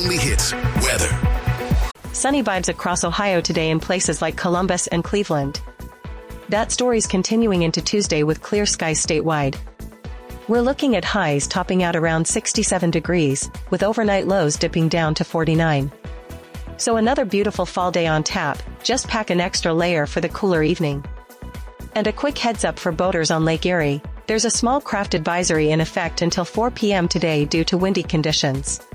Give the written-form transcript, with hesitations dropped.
only hits weather. Sunny vibes across Ohio today in places like Columbus and Cleveland. That story's continuing into Tuesday with clear skies statewide. We're looking at highs topping out around 67 degrees, with overnight lows dipping down to 49. So another beautiful fall day on tap, just pack an extra layer for the cooler evening. And a quick heads up for boaters on Lake Erie, there's a small craft advisory in effect until 4 p.m. today due to windy conditions.